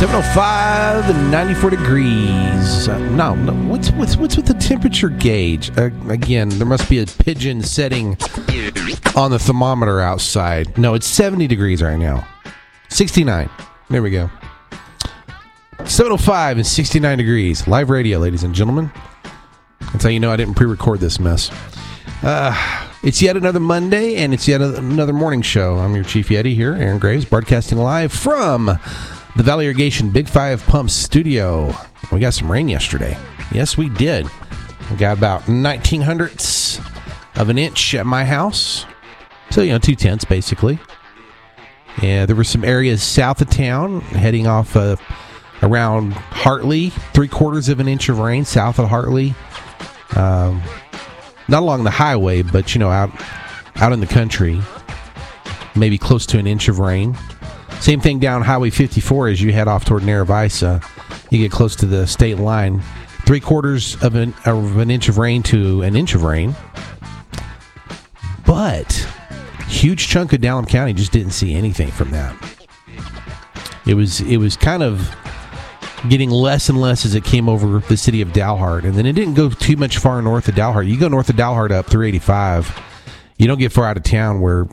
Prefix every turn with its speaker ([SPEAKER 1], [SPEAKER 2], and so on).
[SPEAKER 1] 7:05 and 94 degrees. No, what's with the temperature gauge? Again, there must be a pigeon setting on the thermometer outside. No, it's 70 degrees right now. 69. There we go. 7:05 and 69 degrees. Live radio, ladies and gentlemen. That's how you know I didn't pre-record this mess. It's yet another Monday, and it's yet another morning show. I'm your Chief Yeti here, Aaron Graves, broadcasting live from the Valley Irrigation Big 5 Pumps studio. We got some rain yesterday. Yes, we did. We got about 0.19 of an inch at my house. So, 0.2 basically. Yeah, there were some areas south of town heading off around Hartley. 0.75 of an inch of rain south of Hartley. Not along the highway, but, out in the country. Maybe close to an inch of rain. Same thing down Highway 54 as you head off toward Narragansett. You get close to the state line. 0.75 of an inch of rain to an inch of rain. But huge chunk of Dallam County just didn't see anything from that. It was kind of getting less and less as it came over the city of Dalhart. And then it didn't go too much far north of Dalhart. You go north of Dalhart up 385. You don't get far out of town where